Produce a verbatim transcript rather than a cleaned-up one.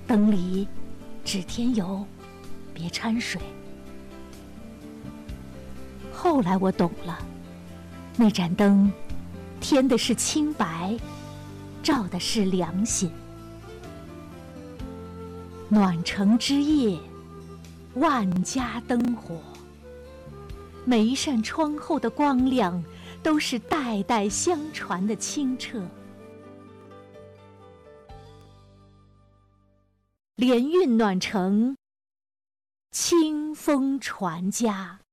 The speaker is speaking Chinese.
灯里只添油，别掺水。后来我懂了，那盏灯添的是清白，照的是良心。暖城之夜，万家灯火，每一扇窗后的光亮都是代代相传的清澈。连运暖城，清风传家。